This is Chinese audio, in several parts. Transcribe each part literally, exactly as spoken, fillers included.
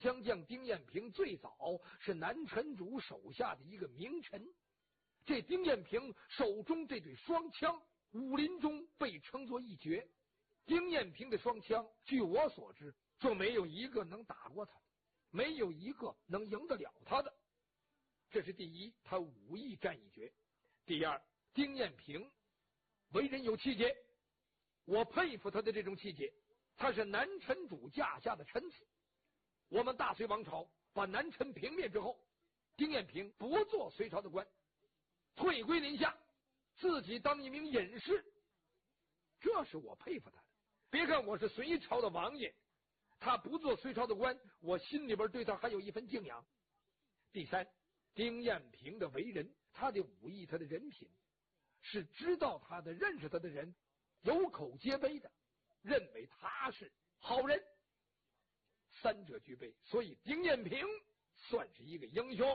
将将丁彦平最早是南陈主手下的一个名臣。这丁彦平手中这对双枪，武林中被称作一绝。丁彦平的双枪，据我所知，就没有一个能打过他的，没有一个能赢得了他的。这是第一，他武艺占一绝。第二，丁彦平为人有气节，我佩服他的这种气节。他是南陈主驾下的臣子。我们大隋王朝把南陈平灭之后，丁彦平不做隋朝的官，退归林下，自己当一名隐士，这是我佩服他的。别看我是隋朝的王爷，他不做隋朝的官，我心里边对他还有一份敬仰。第三，丁彦平的为人，他的武艺，他的人品，是知道他的、认识他的人有口皆碑的，认为他是好人，三者具备，所以丁彦平算是一个英雄。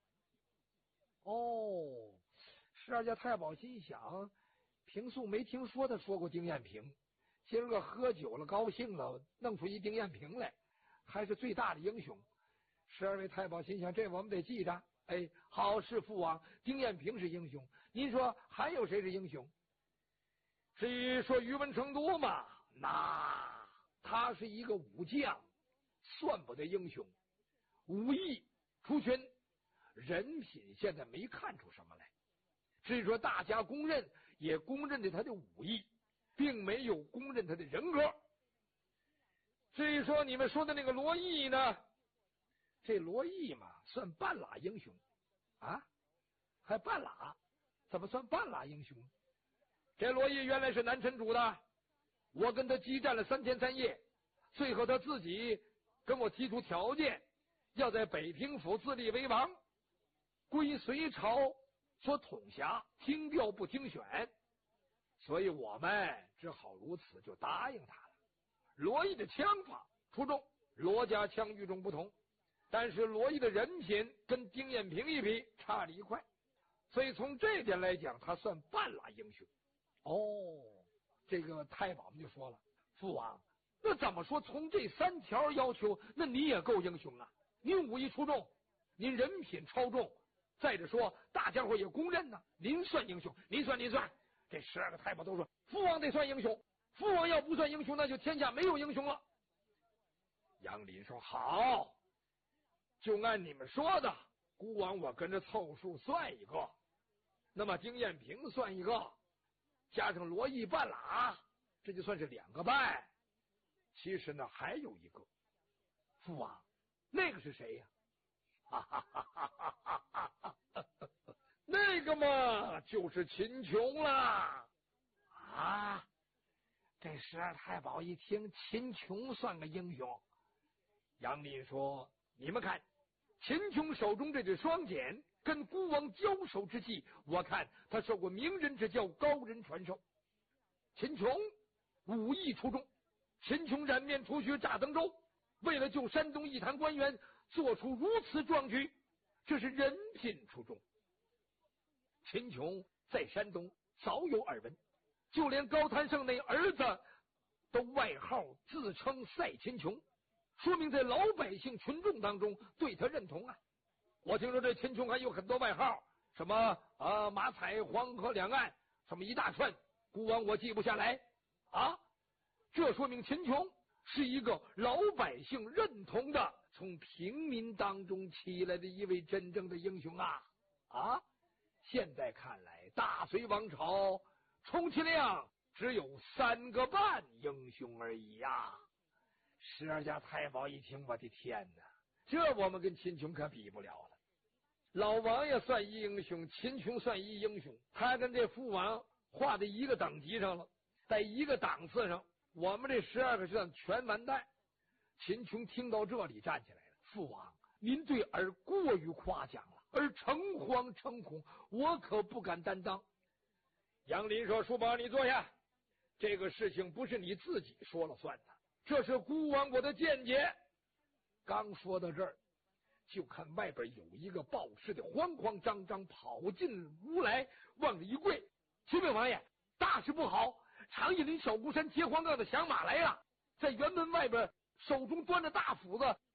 哦，十二家太保心想，平素没听说他说过丁彦平，今儿个喝酒了，高兴了，弄出一丁彦平来，还是最大的英雄。十二位太保心想，这我们得记着。哎，好，是父王，丁彦平是英雄。您说还有谁是英雄？至于说宇文成都嘛，那他是一个武将，算不得英雄。武艺出群，人品现在没看出什么来。至于说大家公认，也公认的他的武艺，并没有公认他的人格。至于说你们说的那个罗毅呢，这罗毅嘛，算半拉英雄啊，还半拉，怎么算半拉英雄？这罗毅原来是南陈主的，我跟他激战了三天三夜，最后他自己跟我提出条件，要在北平府自立为王，归隋朝所统辖，听调不听选，所以我们只好如此就答应他了。罗毅的枪法出众，罗家枪与众不同，但是罗毅的人品跟丁彦平一比差了一块，所以从这点来讲，他算半拉英雄。哦，这个太保们就说了，父王，那怎么说从这三条要求，那你也够英雄啊，您武艺出众，您人品超重，再者说大家伙也公认呢，您算英雄，您算您算。这十二个太保都说父王得算英雄，父王要不算英雄，那就天下没有英雄了。杨林说好，就按你们说的，孤王我跟着凑数算一个，那么丁彦平算一个，加上罗毅半拉，这就算是两个半。其实呢还有一个，父王，那个是谁呀？哈哈哈哈哈哈哈哈！那个嘛，就是秦琼啦！啊，这十二太保一听秦琼算个英雄，杨林说：“你们看，秦琼手中这对双锏，跟孤王交手之际，我看他受过名人之教，高人传授。秦琼武艺出众，秦琼染面除须炸登州，为了救山东一坛官员，做出如此壮举，这是人品出众。秦琼在山东早有耳闻，就连高谭胜那儿子都外号自称赛秦琼，说明在老百姓群众当中对他认同啊。我听说这秦琼还有很多外号，什么呃马踩黄河两岸，什么一大串，孤王我记不下来啊。这说明秦琼是一个老百姓认同的，从平民当中起来的一位真正的英雄啊啊！现在看来，大隋王朝充其量只有三个半英雄而已呀、啊！十二家太保一听，我的天哪，这我们跟秦琼可比不了了。老王爷算一英雄，秦琼算一英雄，他跟这父王画在一个等级上了，在一个档次上，我们这十二个就算全完蛋。秦琼听到这里站起来了，父王，您对儿过于夸奖了，儿诚惶诚恐，我可不敢担当。杨林说：“叔宝，你坐下，这个事情不是你自己说了算的，这是孤王我的见解。”刚说到这儿，就看外边有一个报事的慌慌张张跑进屋来，往着一跪：“启禀王爷，大事不好！常义林小孤山接黄杠的响马来了，在辕门外边手中端着大斧子，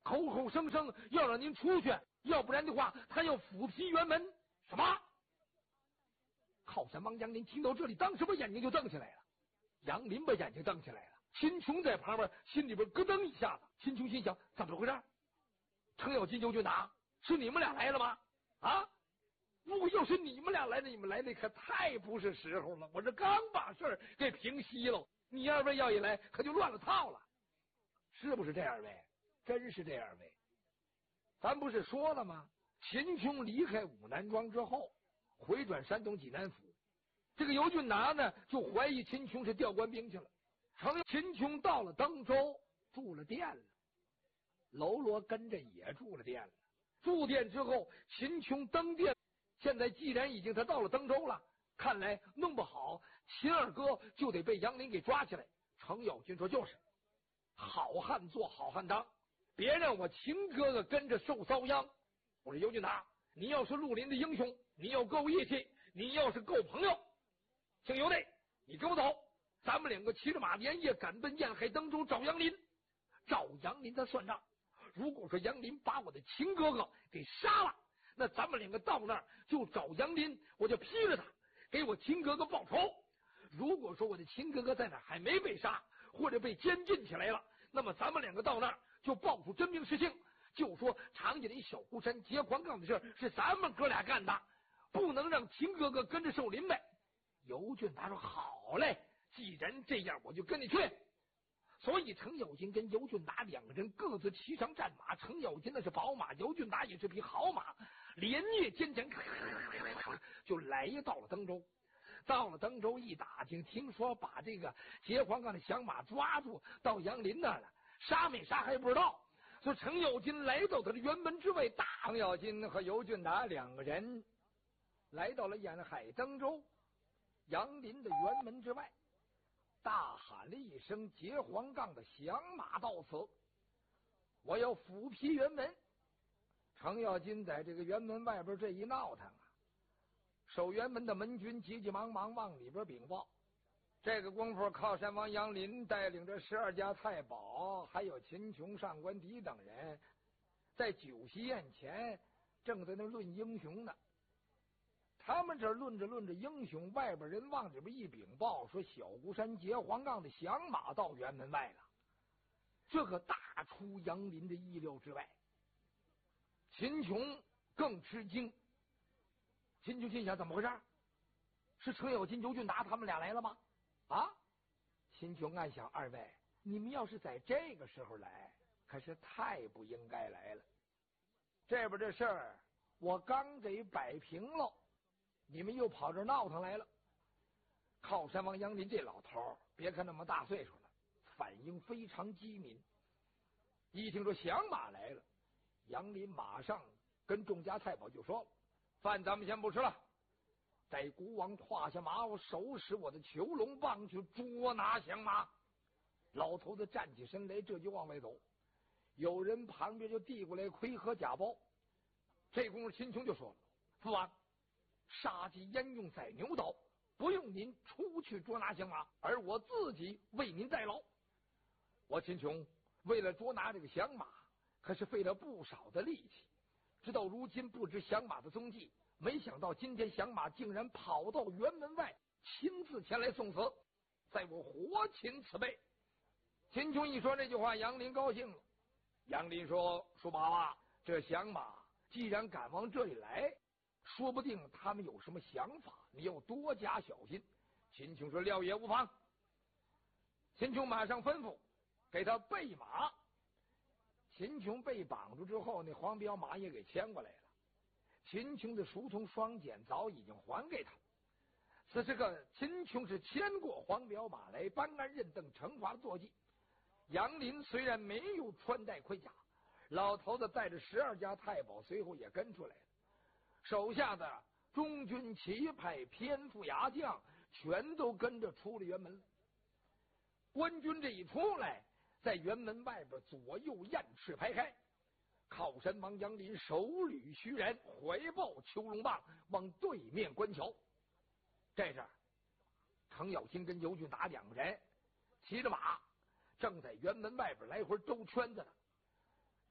口口声声要让您出去，要不然的话他要斧劈辕门。什么？靠山王杨林听到这里，当时把眼睛就瞪起来了。杨林把眼睛瞪起来了，秦琼在旁边心里边咯噔一下子。秦琼心想，怎么回事？程咬金、尤俊达是你们俩来了吗？啊，如果要是你们俩来了，你们来那可太不是时候了。我这刚把事儿给平息了，你二位要一来，可就乱了套了，是不是这二位？真是这二位。咱不是说了吗？秦琼离开武南庄之后，回转山东济南府，这个尤俊达呢就怀疑秦琼是调官兵去了。成秦琼到了登州，住了店了，喽啰跟着也住了店了。住店之后，秦琼登殿，现在既然已经他到了登州了，看来弄不好秦二哥就得被杨林给抓起来。程咬金说，就是好汉做好汉当，别让我秦哥哥跟着受遭殃。我说尤俊达，你要是绿林的英雄，你要够义气，你要是够朋友，请由内，你跟我走，咱们两个骑着马连夜赶奔沿海登州找杨林，找杨林他算账。如果说杨林把我的秦哥哥给杀了，那咱们两个到那儿就找杨林，我就劈了他，给我秦哥哥报仇。如果说我的秦哥哥在那儿还没被杀，或者被监禁起来了，那么咱们两个到那儿就报出真名实姓，就说长野里小孤山劫黄杠的事是咱们哥俩干的，不能让秦哥哥跟着受林呗。尤俊达说，好嘞，既然这样，我就跟你去。所以程咬金跟尤俊达两个人各自骑上战马，程咬金那是宝马，尤俊达也是匹好马，连夜兼程就来到了登州。到了登州一打听，听说把这个劫黄杠的响马抓住，到杨林那儿了，杀没杀还不知道。所以程咬金来到他的辕门之外，大程咬金和尤俊达两个人来到了沿海登州杨林的辕门之外，大喊了一声，劫黄杠的响马到此，我要斧劈辕门。程咬金在这个辕门外边这一闹腾啊，守辕门的门军急急忙忙往里边禀报。这个功夫，靠山王杨林带领着十二家太保，还有秦琼、上官迪等人，在酒席宴前正在那论英雄呢。他们这论着论着英雄，外边人往里边一禀报，说小孤山劫黄杠的响马到辕门外了。这可大出杨林的意料之外。秦琼更吃惊，秦琼心想，怎么回事？是程咬金、尤俊达他们俩来了吗？啊！秦琼暗想，二位，你们要是在这个时候来，可是太不应该来了。这边这事儿我刚给摆平了，你们又跑这闹腾来了。靠山王杨林这老头，别看那么大岁数了，反应非常机敏。一听说响马来了，杨林马上跟众家太保就说了，饭咱们先不吃了，待国王胯下马，我手使我的囚龙棒去捉拿响马。老头子站起身来，这就往外走。有人旁边就递过来盔和甲包。这功夫秦琼就说了，父王，杀鸡焉用宰牛刀，不用您出去捉拿响马，而我自己为您代劳。我秦琼为了捉拿这个响马，可是费了不少的力气，直到如今不知响马的踪迹。没想到今天响马竟然跑到辕门外，亲自前来送死，在我活擒此辈。秦琼一说这句话，杨林高兴了。杨林说，叔爸爸，这响马既然敢往这里来，说不定他们有什么想法，你要多加小心。秦琼说，料也无妨。秦琼马上吩咐给他备马。秦琼被绑住之后，那黄骠马也给牵过来了。秦琼的书童双锏早已经还给他。此时个秦琼是牵过黄骠马来，颁案认凳惩罚的坐骑。杨林虽然没有穿戴盔甲，老头子带着十二家太保随后也跟出来了，手下的中军旗派偏副牙将全都跟着出了辕门了。官军这一出来，在辕门外边左右雁翅排开，靠山王杨林手捋须髯，怀抱囚龙棒，往对面观瞧。这时程咬金跟尤俊达两个人骑着马，正在辕门外边来回兜圈子呢。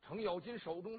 程咬金手中